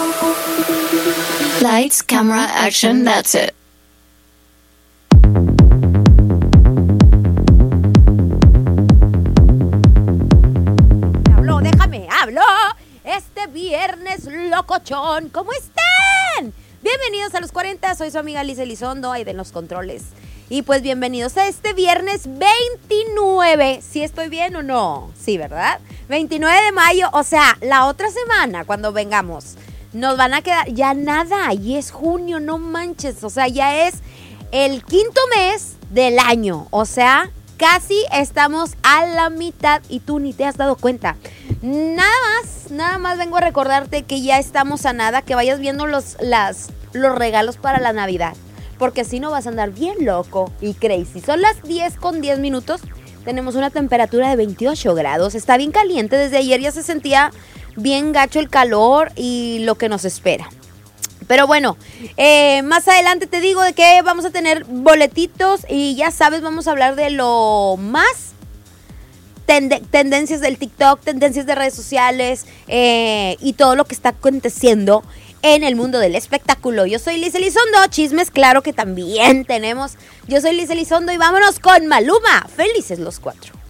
Lights, camera, action, that's it. Déjame hablo. Este viernes locochón, ¿cómo están? Bienvenidos a los 40, soy su amiga Liz Elizondo, ahí de los controles. Y pues bienvenidos a este viernes 29, ¿sí estoy bien o no? Sí, ¿verdad? 29 de mayo, o sea, la otra semana cuando vengamos, nos van a quedar ya nada, y es junio, no manches, o sea, ya es el quinto mes del año, o sea, casi estamos a la mitad y tú ni te has dado cuenta. Nada más vengo a recordarte que ya estamos a nada, que vayas viendo los regalos para la Navidad, porque si no vas a andar bien loco y crazy. Son las 10:10, tenemos una temperatura de 28 grados, está bien caliente, desde ayer ya se sentía bien gacho el calor y lo que nos espera. Pero bueno, más adelante te digo de que vamos a tener boletitos y ya sabes, vamos a hablar de lo más tendencias del TikTok, tendencias de redes sociales y todo lo que está aconteciendo en el mundo del espectáculo. Yo soy Liz Elizondo, chismes claro que también tenemos. Yo soy Liz Elizondo y vámonos con Maluma, felices los cuatro.